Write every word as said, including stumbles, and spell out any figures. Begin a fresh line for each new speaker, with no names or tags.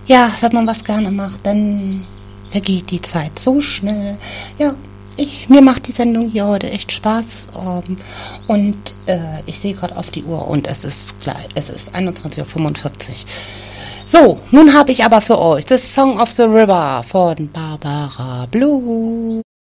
Ja, wenn man was gerne macht, dann vergeht die Zeit so schnell. Ja, ich, mir macht die Sendung hier heute echt Spaß. Ähm, und äh, ich sehe gerade auf die Uhr und es ist gleich, es ist einundzwanzig Uhr fünfundvierzig. So, nun habe ich aber für euch das Song of the River von Barbara Blue.